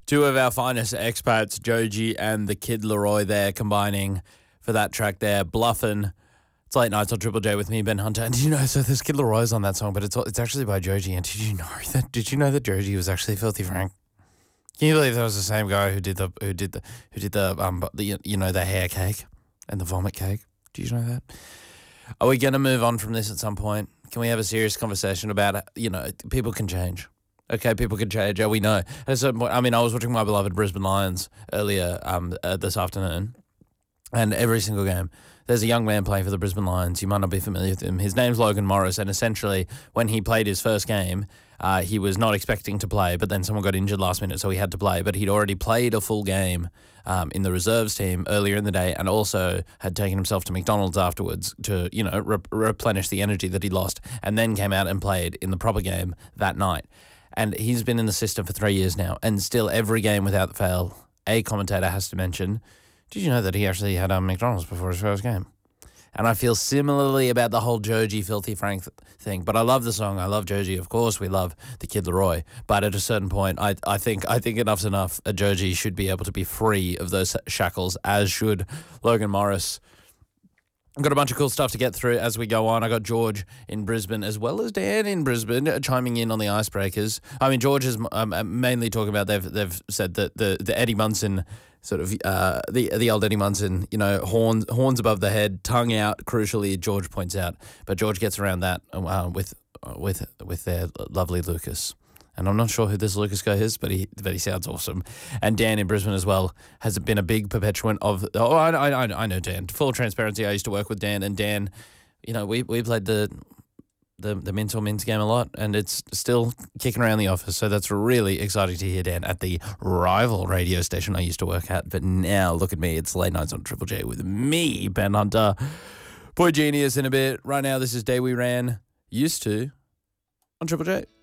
Two of our finest expats, Joji and the Kid Leroy there, combining for that track there, Bluffin'. It's Late Nights on Triple J with me, Ben Hunter. And did you know, so there's Kid Leroy's on that song, but it's actually by Joji. And did you know that Joji was actually Filthy Frank? Can you believe that was the same guy who did the hair cake and the vomit cake? Did you know that? Are we going to move on from this at some point? Can we have a serious conversation about, people can change? Okay, people can change. Yeah, we know. At a certain point, I was watching my beloved Brisbane Lions earlier this afternoon, and every single game, there's a young man playing for the Brisbane Lions. You might not be familiar with him. His name's Logan Morris, and essentially, when he played his first game, he was not expecting to play, but then someone got injured last minute, so he had to play. But he'd already played a full game in the reserves team earlier in the day, and also had taken himself to McDonald's afterwards to, replenish the energy that he lost, and then came out and played in the proper game that night. And he's been in the system for 3 years now, and still every game without fail, a commentator has to mention, did you know that he actually had McDonald's before his first game? And I feel similarly about the whole Joji Filthy Frank thing. But I love the song. I love Joji. Of course, we love the Kid Leroy. But at a certain point, I think enough's enough. A Joji should be able to be free of those shackles, as should Logan Morris. I've got a bunch of cool stuff to get through as we go on. I got George in Brisbane as well as Dan in Brisbane chiming in on the icebreakers. George is mainly talking about they've said that the Eddie Munson sort of the old Eddie Munson, horns above the head, tongue out. Crucially, George points out, but George gets around that with their lovely Lucas. And I'm not sure who this Lucas guy is, but he sounds awesome. And Dan in Brisbane as well has been a big perpetuant of. Oh, I know Dan. Full transparency, I used to work with Dan, and Dan, we played the Mints or Mints game a lot, and it's still kicking around the office. So that's really exciting to hear Dan at the rival radio station I used to work at. But now look at me, it's Late Nights on Triple J with me, Ben Hunter. Boy Genius in a bit. Right now, this is Day We Ran Used To on Triple J.